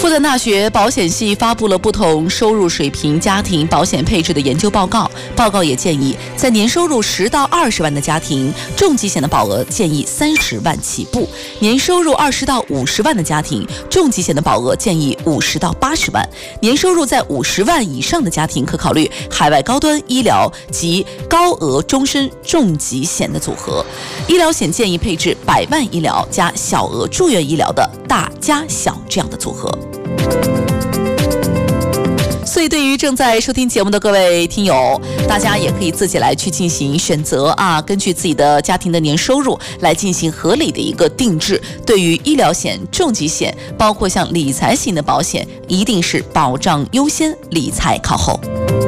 复旦大学保险系发布了不同收入水平家庭保险配置的研究报告，报告也建议，在年收入10到20万的家庭，重疾险的保额建议30万起步；年收入20到50万的家庭，重疾险的保额建议50到80万；年收入在50万以上的家庭，可考虑海外高端医疗及高额终身重疾险的组合。医疗险建议配置100万医疗加小额住院医疗的大加小这样的组合。所以对于正在收听节目的各位听友，大家也可以自己来去进行选择啊，根据自己的家庭的年收入来进行合理的一个定制。对于医疗险、重疾险，包括像理财型的保险，一定是保障优先，理财靠后。